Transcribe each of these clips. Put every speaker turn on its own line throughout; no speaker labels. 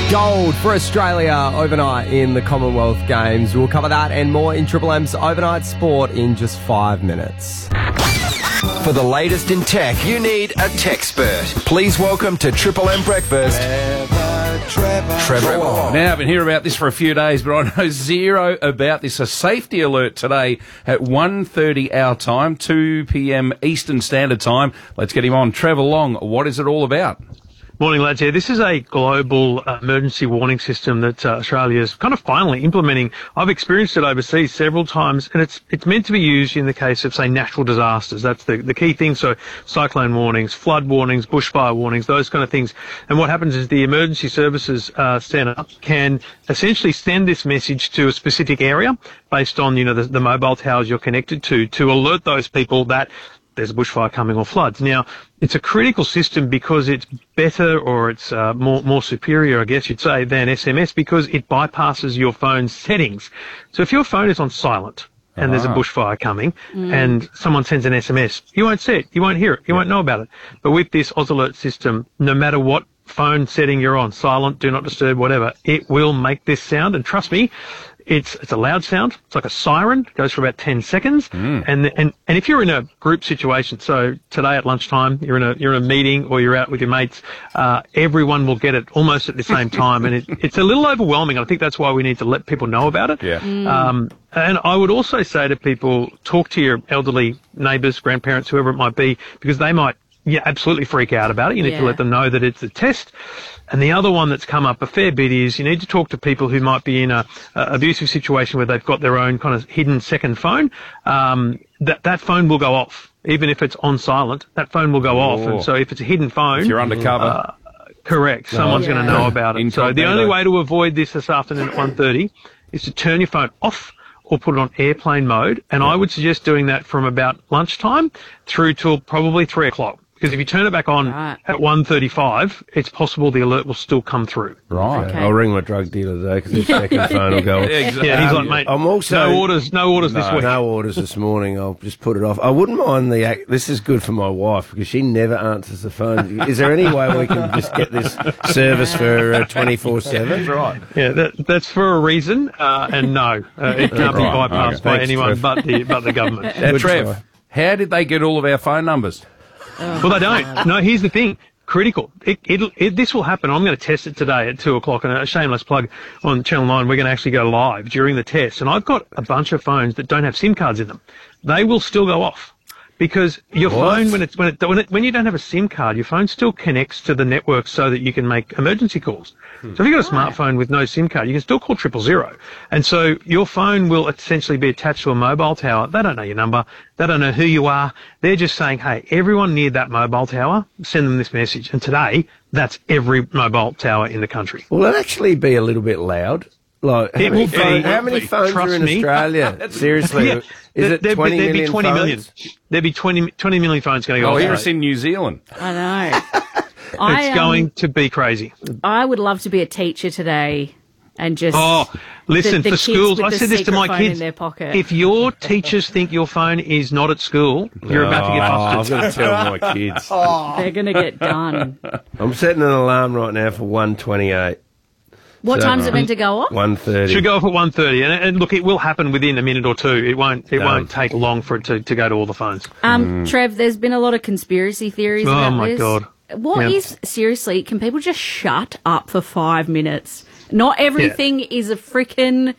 Gold for Australia overnight in the Commonwealth Games. We'll cover that and more in Triple M's Overnight Sport in just 5 minutes.
For the latest in tech, you need a techspert. Please welcome to Triple M Breakfast, Trevor Long.
Now, I've been hearing about this for a few days, but I know zero about this. A safety alert today at 1:30 our time, 2 p.m. Eastern Standard Time. Let's get him on. Trevor Long, what is it all about?
Morning, lads. Yeah, this is a global emergency warning system that Australia is kind of finally implementing. I've experienced it overseas several times, and it's meant to be used in the case of, say, natural disasters. That's the key thing. So cyclone warnings, flood warnings, bushfire warnings, those kind of things. And what happens is the emergency services centre can essentially send this message to a specific area based on, the mobile towers you're connected to alert those people that there's a bushfire coming or floods. Now, it's a critical system because it's better, or it's more superior, I guess you'd say, than SMS, because it bypasses your phone's settings. So if your phone is on silent and there's a bushfire coming and someone sends an SMS, you won't see it, you won't hear it, you won't know about it. But with this Oz Alert system, no matter what phone setting you're on, silent, do not disturb, whatever, it will make this sound. And trust me, it's a loud sound. It's like a siren. It goes for about 10 seconds. And if you're in a group situation, so today at lunchtime, you're in a meeting or you're out with your mates, everyone will get it almost at the same time. And it's a little overwhelming. I think that's why we need to let people know about it.
Yeah.
And I would also say to people, talk to your elderly neighbours, grandparents, whoever it might be, because they might absolutely freak out about it. You need to let them know that it's a test. And the other one that's come up a fair bit is you need to talk to people who might be in a abusive situation where they've got their own kind of hidden second phone. That phone will go off. Even if it's on silent, that phone will go off. And so if it's a hidden phone...
If you're undercover.
Correct. Someone's going to know about it. So the only way to avoid this afternoon at 1:30 is to turn your phone off or put it on airplane mode. And I would suggest doing that from about lunchtime through till probably 3 o'clock. Because if you turn it back on at 1:35, it's possible the alert will still come through.
Right.
Okay. I'll ring my drug dealer today because his second phone will go off.
Yeah, he's like, mate,
I'm also,
no orders this week.
No orders this morning. I'll just put it off. I wouldn't mind this is good for my wife because she never answers the phone. Is there any way we can just get this service for 24/7?
That's right.
Yeah, that's for a reason, and no, it can't be bypassed by anyone but the government.
Now, Trev, how did they get all of our phone numbers?
Well, they don't. No, here's the thing. Critical. This will happen. I'm going to test it today at 2 o'clock, and a shameless plug on Channel 9. We're going to actually go live during the test, and I've got a bunch of phones that don't have SIM cards in them. They will still go off. Because your phone, when you don't have a SIM card, your phone still connects to the network so that you can make emergency calls. So if you've got a smartphone with no SIM card, you can still call 000. And so your phone will essentially be attached to a mobile tower. They don't know your number. They don't know who you are. They're just saying, hey, everyone near that mobile tower, send them this message. And today, that's every mobile tower in the country.
Will it actually be a little bit loud? Like, how many phones are in Australia? Seriously, is it 20 million phones?
There'd be 20 million phones going to go off.
Oh, here it's in New Zealand.
I know.
It's going to be crazy.
I would love to be a teacher today and just...
Oh, listen, for schools, I said this to my kids.
If
your teachers think your phone is not at school, you're about to get busted.
I'm going to tell my kids.
They're going to get done.
I'm setting an alarm right now for 1:28.
What time's it meant to go off?
1:30.
Should go off at 1:30, and look, it will happen within a minute or two. It won't take long for it to go to all the phones.
Trev, there's been a lot of conspiracy theories about this.
Oh my God!
What is, seriously, can people just shut up for 5 minutes? Not everything is a freaking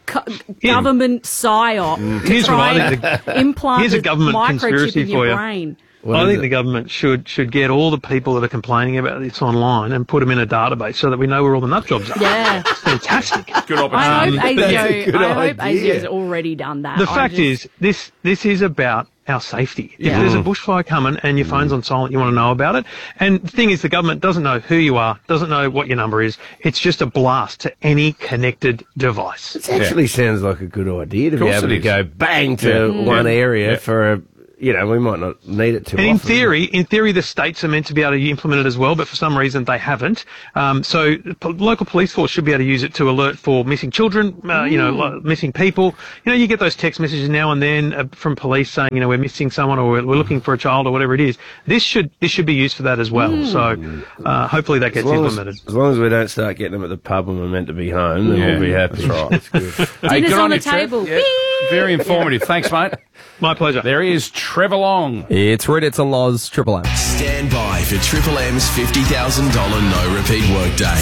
government psyop to try and implant
a government
microchip
conspiracy
in your
for you.
brain.
I think the government should get all the people that are complaining about this online and put them in a database so that we know where all the nut jobs are.
Yeah.
It's fantastic.
Good
I hope
opportunity.
ASIO has already done that.
The fact is, this is about our safety. If there's a bushfire coming and your phone's on silent, you want to know about it. And the thing is, the government doesn't know who you are, doesn't know what your number is. It's just a blast to any connected device.
It actually sounds like a good idea to be able to go bang to one area for a we might not need it too
and
often.
in theory, the states are meant to be able to implement it as well, but for some reason they haven't. So local police force should be able to use it to alert for missing children, missing people. You get those text messages now and then from police saying, we're missing someone or we're looking for a child or whatever it is. This should be used for that as well. So hopefully that gets implemented.
As long as we don't start getting them at the pub when we're meant to be home, then we'll be happy.
That's right.
That's good.
Dinner's
good
on the
you, Trev.
table.
Yeah. Very informative. Thanks, mate.
My pleasure.
There he is, Trevor Long.
It's Reddit's and Loz, Triple M.
Stand by for Triple M's $50,000 no repeat workday.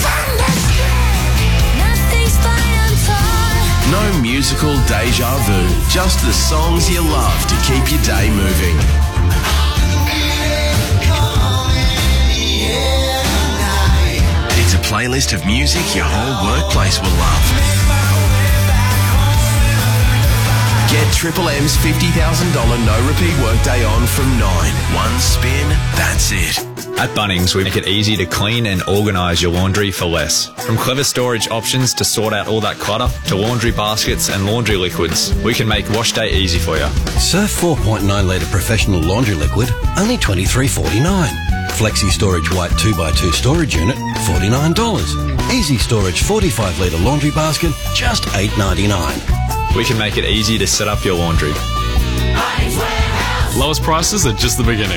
No musical deja vu, just the songs you love to keep your day moving. It's a playlist of music your whole workplace will love. Get Triple M's $50,000 no repeat workday on from 9. One spin, that's it.
At Bunnings, we make it easy to clean and organise your laundry for less. From clever storage options to sort out all that clutter, to laundry baskets and laundry liquids, we can make wash day easy for you.
Surf 4.9 litre professional laundry liquid, only $23.49. Flexi Storage White 2x2 storage unit, $49. Easy Storage 45 litre laundry basket, just $8.99.
We can make it easy to set up your laundry.
Lowest prices are just the beginning.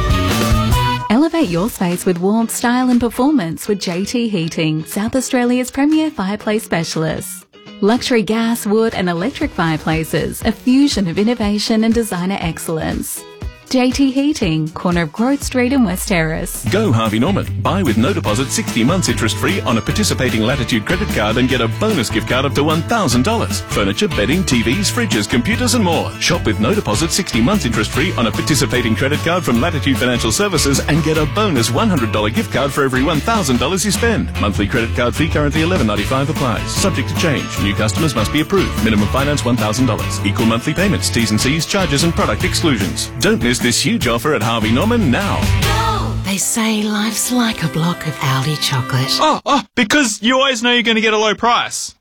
Elevate your space with warmth, style and performance with JT Heating, South Australia's premier fireplace specialist. Luxury gas, wood and electric fireplaces, a fusion of innovation and designer excellence. JT Heating, corner of Growth Street and West Terrace.
Go Harvey Norman. Buy with no deposit 60 months interest free on a participating Latitude credit card and get a bonus gift card up to $1,000. Furniture, bedding, TVs, fridges, computers and more. Shop with no deposit 60 months interest free on a participating credit card from Latitude Financial Services and get a bonus $100 gift card for every $1,000 you spend. Monthly credit card fee currently $11.95 applies. Subject to change. New customers must be approved. Minimum finance $1,000. Equal monthly payments, T's and C's, charges and product exclusions. Don't miss this huge offer at Harvey Norman now.
They say life's like a block of Aldi chocolate.
Oh, because you always know you're going to get a low price.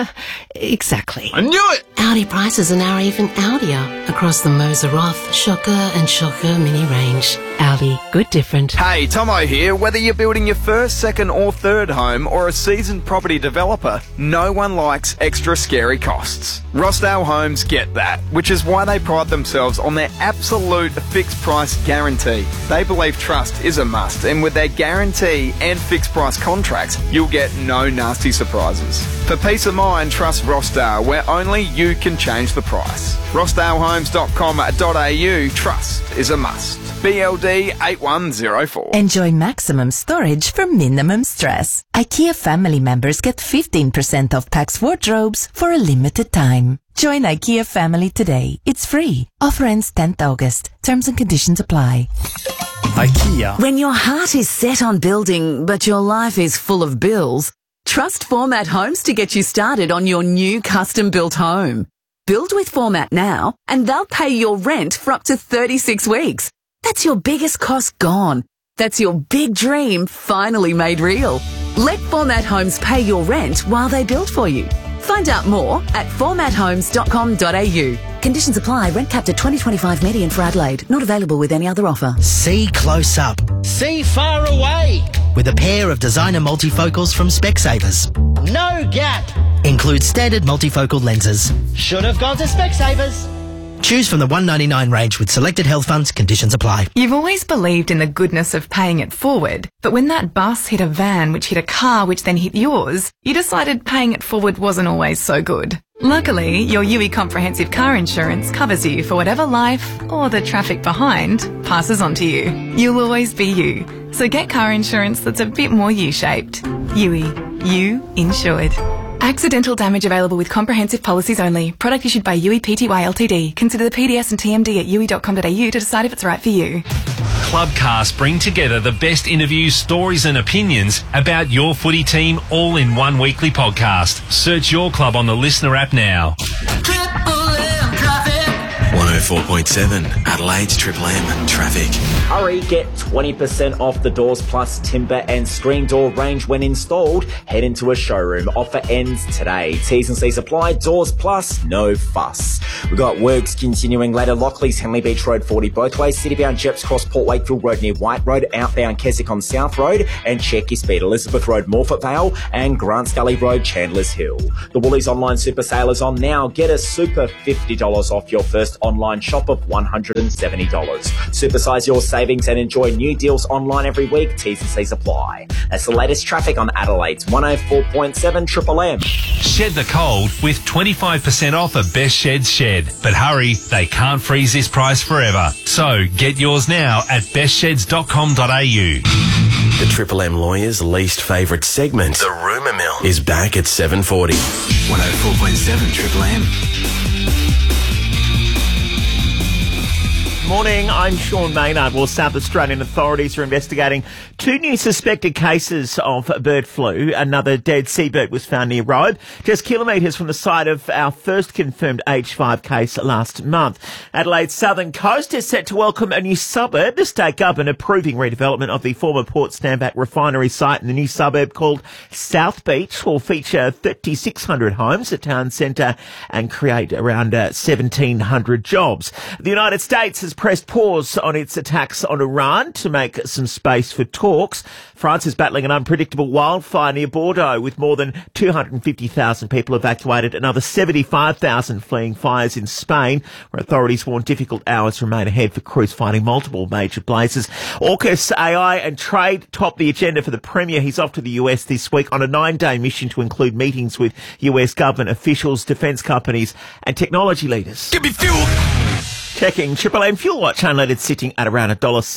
Exactly.
I knew it!
Aldi prices are now even Aldier across the Moser Roth, Shocker and Shocker mini range. Aldi, good different.
Hey, Tomo here. Whether you're building your first, second or third home or a seasoned property developer, no one likes extra scary costs. Rossdale Homes get that, which is why they pride themselves on their absolute fixed price guarantee. They believe trust is a must, and with their guarantee and fixed price contracts, you'll get no nasty surprises. For peace of mind, trust Rossdale, where only you can change the price. rossdalehomes.com.au. Trust is a must. BLD 8104.
Enjoy maximum storage for minimum stress. IKEA family members get 15% off Pax wardrobes for a limited time. Join IKEA family today. It's free. Offer ends 10th August. Terms and conditions apply.
IKEA. When your heart is set on building, but your life is full of bills, trust Format Homes to get you started on your new custom-built home. Build with Format now, and they'll pay your rent for up to 36 weeks. That's your biggest cost gone. That's your big dream finally made real. Let Format Homes pay your rent while they build for you. Find out more at formathomes.com.au. Conditions apply. Rent capped at $20.25 median for Adelaide. Not available with any other offer.
See close up. See far away. With a pair of designer multifocals from Specsavers.
No gap.
Includes standard multifocal lenses.
Should have gone to Specsavers.
Choose from the $199 range with selected health funds. Conditions apply.
You've always believed in the goodness of paying it forward, but when that bus hit a van which hit a car which then hit yours, you decided paying it forward wasn't always so good. Luckily, your UE Comprehensive Car Insurance covers you for whatever life, or the traffic behind, passes on to you. You'll always be you. So get car insurance that's a bit more U-shaped. UE. You insured. Accidental damage available with comprehensive policies only. Product issued by UE Pty Ltd. Consider the PDS and TMD at UE.com.au to decide if it's right for you.
Clubcast bring together the best interviews, stories and opinions about your footy team all in one weekly podcast. Search your club on the Listener app now.
102.9
104.7 Adelaide's Triple M traffic.
Hurry, get 20% off the Doors Plus timber and screen door range when installed. Head into a showroom. Offer ends today. T's and C's apply. Doors Plus, no fuss. We've got works continuing later. Lockleys, Henley Beach Road 40 both ways. Citybound Jeps Cross Port Wakefield Road near White Road. Outbound Keswick on South Road. And check your speed. Elizabeth Road, Morford Vale. And Grant Scully Road, Chandler's Hill. The Woolies online super sale is on now. Get a super $50 off your first online shop of $170. Supersize your savings and enjoy new deals online every week. T's and C's apply. That's the latest traffic on Adelaide's 104.7 Triple M.
Shed the cold with 25% off at Best Shed's Shed. But hurry, they can't freeze this price forever. So get yours now at bestsheds.com.au.
The Triple M lawyer's least favourite segment, The Rumour Mill, is back at 7:40. 104.7 Triple M.
Morning, I'm Sean Maynard. Well, South Australian authorities are investigating 2 new suspected cases of bird flu. Another dead seabird was found near Robe, just kilometres from the site of our first confirmed H5 case last month. Adelaide's southern coast is set to welcome a new suburb. The state government approving redevelopment of the former Port Stanback refinery site in the new suburb called South Beach will feature 3,600 homes, a town centre, and create around 1,700 jobs. The United States has pressed pause on its attacks on Iran to make some space for talks. France is battling an unpredictable wildfire near Bordeaux with more than 250,000 people evacuated, another 75,000 fleeing fires in Spain, where authorities warn difficult hours remain ahead for crews fighting multiple major blazes. AUKUS, AI and trade top the agenda for the Premier. He's off to the US this week on a 9-day mission to include meetings with US government officials, defence companies and technology leaders. Give me fuel! Checking Triple M Fuel Watch unleaded sitting at around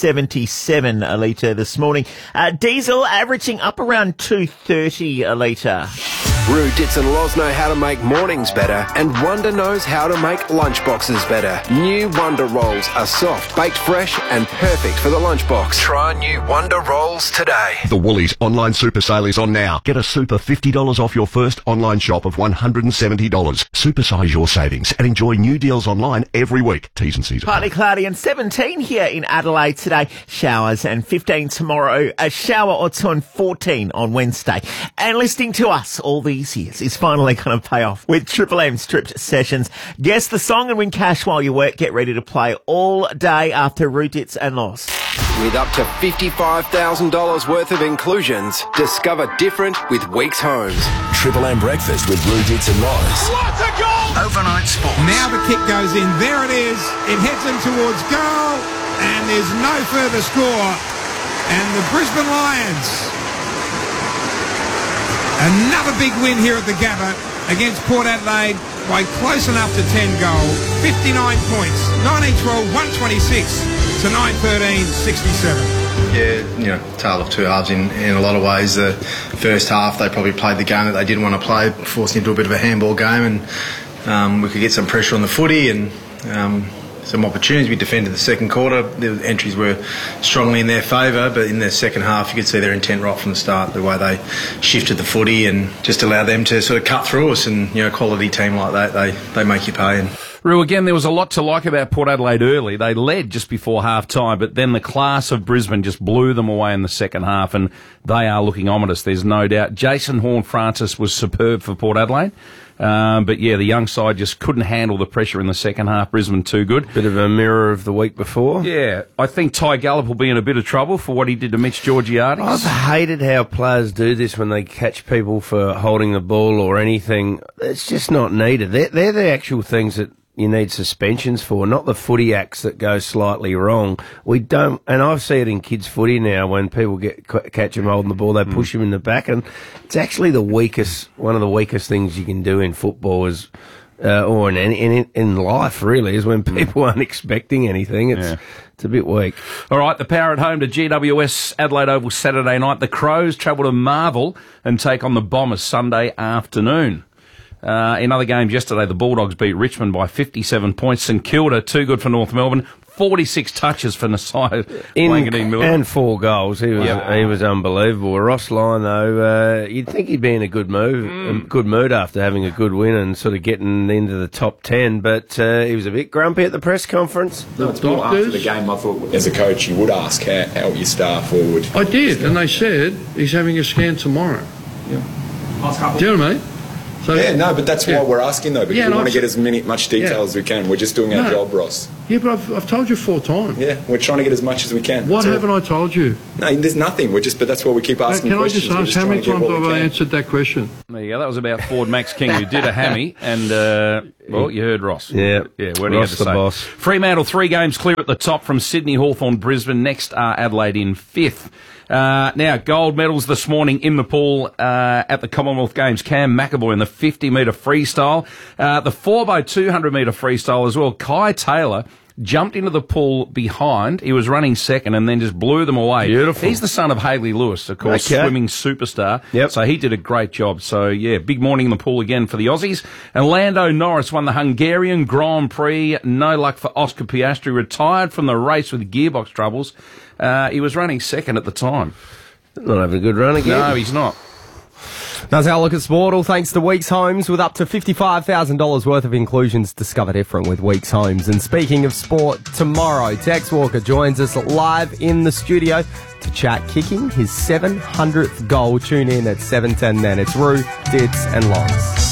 $1.77 a litre this morning. Diesel averaging up around $2.30 a litre.
Roo, Dits and Loz know how to make mornings better, and Wonder knows how to make lunchboxes better. New Wonder Rolls are soft, baked fresh, and perfect for the lunchbox. Try new Wonder Rolls today.
The Woolies online super sale is on now. Get a super $50 off your first online shop of $170. Supersize your savings and enjoy new deals online every week. T's and C's.
Partly cloudy and 17 here in Adelaide today. Showers and 15 tomorrow. A shower or two and 14 on Wednesday. And listening to us all these years is finally going to pay off with Triple M stripped sessions. Guess the song and win cash while you work. Get ready to play all day after Roo, Dits and Loz.
With up to $55,000 worth of inclusions, discover different with Weeks Homes.
Triple M breakfast with Roo, Dits and Loz.
What a goal!
Overnight sports.
Now the kick goes in. There it is. It heads in towards goal, and there's no further score. And the Brisbane Lions, another big win here at the Gabba against Port Adelaide by close enough to 10 goal. 59 points. 19-12, 126 to 9-13, 67.
Yeah, tale of two halves in a lot of ways. The first half, they probably played the game that they didn't want to play, forced into a bit of a handball game, and we could get some pressure on the footy and some opportunities. We defended the second quarter. The entries were strongly in their favour, but in the second half, you could see their intent right from the start, the way they shifted the footy and just allowed them to sort of cut through us. And, a quality team like that, they make you pay. And
Roo, again, there was a lot to like about Port Adelaide early. They led just before half-time, but then the class of Brisbane just blew them away in the second half, and they are looking ominous, there's no doubt. Jason Horne-Francis was superb for Port Adelaide. But yeah, the young side just couldn't handle the pressure in the second half. Brisbane too good.
Bit of a mirror of the week before.
Yeah, I think Ty Gallup will be in a bit of trouble for what he did to Mitch Georgiades.
I've hated how players do this when they catch people for holding the ball or anything. It's just not needed. They're the actual things that you need suspensions for, not the footy acts that go slightly wrong. We don't, and I see it in kids' footy now when people catch them holding the ball, they push them in the back, and it's actually one of the weakest things you can do in football is, or in life really, is when people aren't expecting anything. It's a bit weak.
All right, the Power at home to GWS Adelaide Oval Saturday night. The Crows travel to Marvel and take on the Bombers Sunday afternoon. In other games yesterday, the Bulldogs beat Richmond by 57 points. St Kilda, too good for North Melbourne, 46 touches for Nasai Wanganeen-Milford.
And 4 goals. He was unbelievable. Ross Lyon, though, you'd think he'd be in a good mood after having a good win and sort of getting into the top 10, but he was a bit grumpy at the press conference.
No, it's more after the game. I thought as a coach you would ask how your star forward.
I did, and they said he's having a scan tomorrow.
Yeah.
Do you know what I mean? So,
but that's why we're asking though, because we want to get as much detail as we can. We're just doing our job, Ross.
Yeah, but I've told you 4 times.
Yeah, we're trying to get as much as we can.
What haven't I told you?
No, there's nothing. But that's why we keep asking questions.
Can I just ask, how many times have I answered that question?
There you go. That was about Ford Max King, who did a hammy, and, you heard Ross.
Yeah.
What do you have to say?
Boss.
Fremantle, 3 games clear at the top from Sydney, Hawthorn, Brisbane. Next are Adelaide in 5th. Now, gold medals this morning in the pool at the Commonwealth Games. Cam McAvoy in the 50-metre freestyle. The 4x200-metre freestyle as well. Kai Taylor jumped into the pool behind. He was running second and then just blew them away.
Beautiful.
He's the son of Hayley Lewis, of course, swimming superstar.
Yep.
So he did a great job. So, big morning in the pool again for the Aussies. And Lando Norris won the Hungarian Grand Prix. No luck for Oscar Piastri. Retired from the race with gearbox troubles. He was running second at the time.
Not having a good run again.
No, he's not.
That's our look at sport. All thanks to Weeks Homes, with up to $55,000 worth of inclusions. Discover different with Weeks Homes. And speaking of sport, tomorrow Tex Walker joins us live in the studio to chat kicking his 700th goal. Tune in at 7:10 then. It's Roo, Dits and Lons.